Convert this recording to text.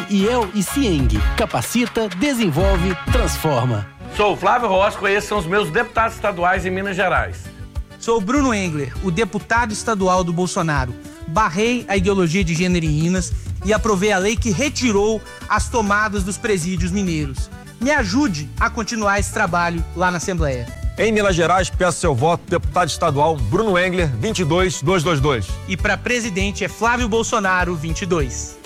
IEL e Cieng. Capacita, desenvolve, transforma. Sou o Flávio Rosco e esses são os meus deputados estaduais em Minas Gerais. Sou o Bruno Engler, o deputado estadual do Bolsonaro. Barrei a ideologia de gênero em Minas e aprovei a lei que retirou as tomadas dos presídios mineiros. Me ajude a continuar esse trabalho lá na Assembleia. Em Minas Gerais, peço seu voto, deputado estadual Bruno Engler, 22222. E para presidente é Flávio Bolsonaro, 22.